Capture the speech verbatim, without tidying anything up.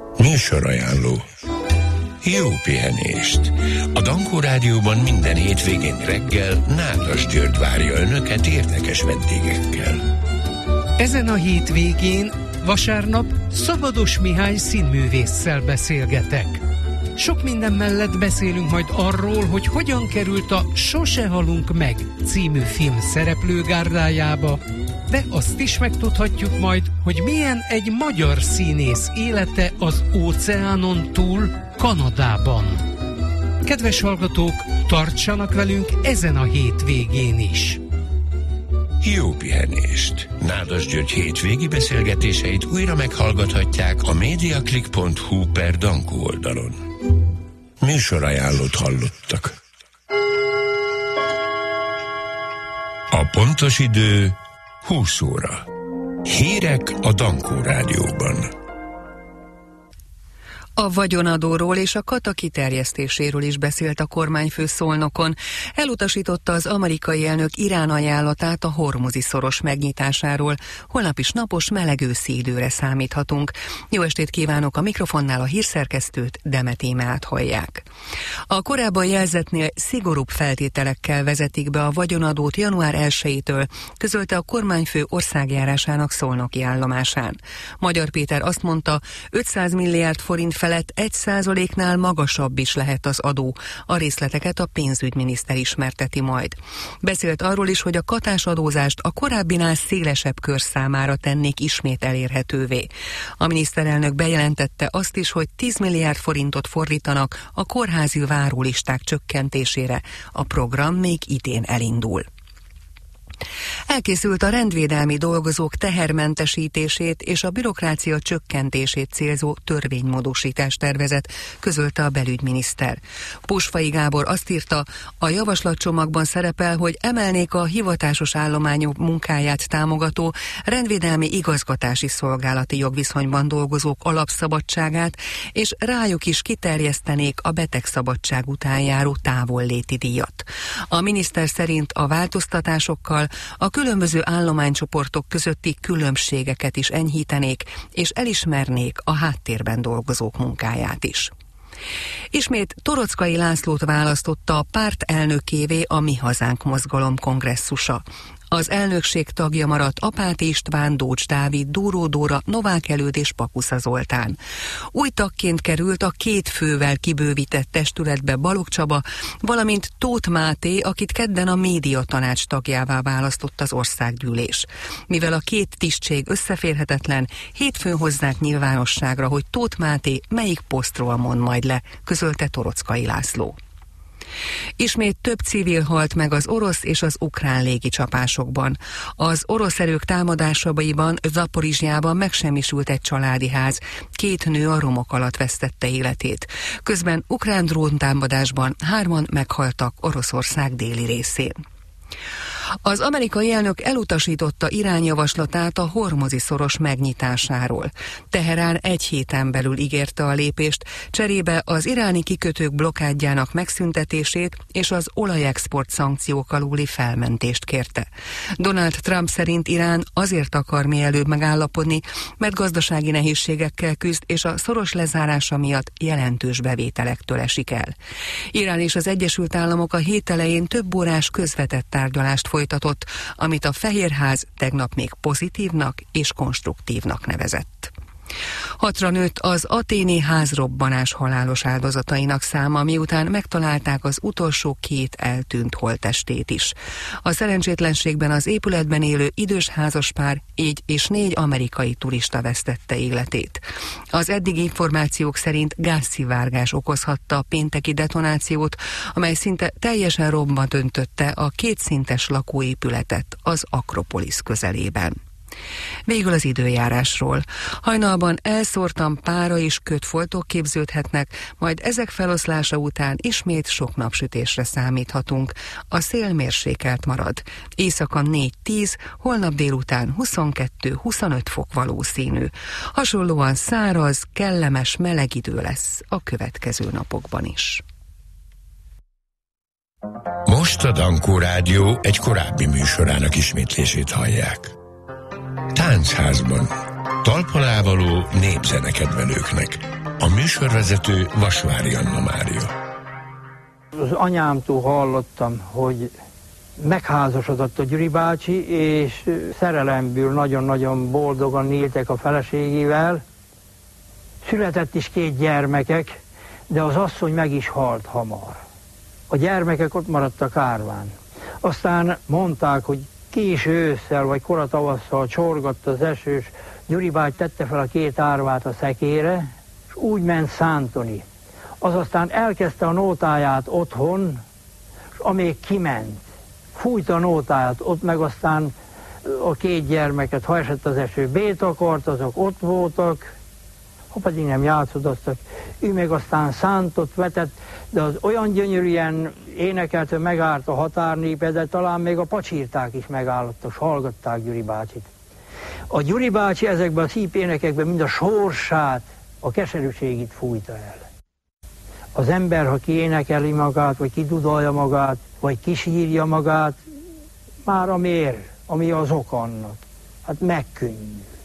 Műsorajánló. Jó pihenést! A Dankó Rádióban minden hétvégén reggel Nádas György várja Önöket érdekes vendégekkel. Ezen a hétvégén vasárnap Szabados Mihály színművésszel beszélgetek. Sok minden mellett beszélünk majd arról, hogy hogyan került a Sose halunk meg című film szereplőgárdájába, de azt is megtudhatjuk majd, hogy milyen egy magyar színész élete az óceánon túl, Kanadában. Kedves hallgatók, tartsanak velünk ezen a hétvégén is! Jó pihenést! Nádas György hétvégi beszélgetéseit újra meghallgathatják a mediaclick pont hu per Dankó oldalon. Műsorajánlót hallottak. A pontos idő húsz óra. Hírek a Dankó Rádióban. A vagyonadóról és a kata kiterjesztéséről is beszélt a kormányfő Szolnokon. Elutasította az amerikai elnök Irán ajánlatát a hormuzi szoros megnyitásáról. Holnap is napos, meleg őszi időre számíthatunk. Jó estét kívánok, a mikrofonnál a hírszerkesztőt, Demet Émát hallják. A korábban jelzetnél szigorúbb feltételekkel vezetik be a vagyonadót január elsejétől, közölte a kormányfő országjárásának szolnoki állomásán. Magyar Péter azt mondta, ötszáz milliárd forint felett egy százaléknál magasabb is lehet az adó. A részleteket a pénzügyminiszter ismerteti majd. Beszélt arról is, hogy a katás adózást a korábbinál szélesebb kör számára tennék ismét elérhetővé. A miniszterelnök bejelentette azt is, hogy tíz milliárd forintot fordítanak a kórházi várólisták csökkentésére. A program még idén elindul. Elkészült a rendvédelmi dolgozók tehermentesítését és a bürokrácia csökkentését célzó törvénymódosítás tervezet, közölte a belügyminiszter. Pusfai Gábor azt írta, a javaslatcsomagban szerepel, hogy emelnék a hivatásos állományok munkáját támogató rendvédelmi igazgatási szolgálati jogviszonyban dolgozók alapszabadságát, és rájuk is kiterjesztenék a betegszabadság után járó távolléti díjat. A miniszter szerint a változtatásokkal a különböző állománycsoportok közötti különbségeket is enyhítenék, és elismernék a háttérben dolgozók munkáját is. Ismét Toroczkai Lászlót választotta a párt elnökévé a Mi Hazánk mozgalom kongresszusa. Az elnökség tagja maradt Apáti István, Dócs Dávid, Dóró Dóra, Novák Előd és Pakusza Zoltán. Új tagként került a két fővel kibővített testületbe Balogh Csaba, valamint Tóth Máté, akit kedden a médiatanács tagjává választott az országgyűlés. Mivel a két tisztség összeférhetetlen, hétfőn hozzák nyilvánosságra, hogy Tóth Máté melyik posztról mond majd le, közölte Toroczkai László. Ismét több civil halt meg az orosz és az ukrán légicsapásokban. Az orosz erők támadásaiban Zaporizsjában megsemmisült egy családi ház, két nő a romok alatt vesztette életét. Közben ukrán dróntámadásban hárman meghaltak Oroszország déli részén. Az amerikai elnök elutasította Irán javaslatát a hormuzi szoros megnyitásáról. Teherán egy héten belül ígérte a lépést, cserébe az iráni kikötők blokkádjának megszüntetését és az olajexport szankciók alóli felmentést kérte. Donald Trump szerint Irán azért akar mielőbb megállapodni, mert gazdasági nehézségekkel küzd, és a szoros lezárása miatt jelentős bevételektől esik el. Irán és az Egyesült Államok a hét elején több órás közvetett tárgyalást folytatott, amit a Fehérház tegnap még pozitívnak és konstruktívnak nevezett. Hatra nőtt az athéni házrobbanás halálos áldozatainak száma, miután megtalálták az utolsó két eltűnt holttestét is. A szerencsétlenségben az épületben élő idős házaspár, így és négy amerikai turista vesztette életét. Az eddigi információk szerint gázszivárgás okozhatta a pénteki detonációt, amely szinte teljesen romba döntötte a kétszintes lakóépületet az Akropolisz közelében. Végül az időjárásról. Hajnalban elszórtan pára és kötfoltok képződhetnek, majd ezek feloszlása után ismét sok napsütésre számíthatunk. A szél mérsékelt marad. Éjszaka négy-tíz, holnap délután huszonkettő-huszonöt fok valószínű. Hasonlóan száraz, kellemes, meleg idő lesz a következő napokban is. Most a Dankó Rádió egy korábbi műsorának ismétlését hallják. Táncházban. Talpalávaló népzenekedvelőknek. műsorvezető Vasvári Anna Mária. Az anyámtól hallottam, hogy megházasodott a Gyuri bácsi, és szerelemből nagyon-nagyon boldogan éltek a feleségével. Született is két gyermekek, de az asszony meg is halt hamar. A gyermekek ott maradtak árván. Aztán mondták, hogy késő ősszel vagy kora tavasszal csorgott az esős, Gyuri bácsi tette fel a két árvát a szekére, és úgy ment szántoni. Az aztán elkezdte a nótáját otthon, és amíg kiment, fújta a nótáját, ott meg aztán a két gyermeket, ha esett az eső, bét akart, azok ott voltak, ha pedig nem játszodoztak, ő meg aztán szántott, vetett, de az olyan gyönyörűen énekelt, hogy megállt a határnépe, de talán még a pacsírták is megállottak, és hallgatták Gyuri bácsit. A Gyuri bácsi ezekben a szép énekekben mind a sorsát, a keserűségét fújta el. Az ember, ha kiénekeli magát, vagy kidudolja magát, vagy kisírja magát, már a mér, ami az ok annak, hát megkönnyű.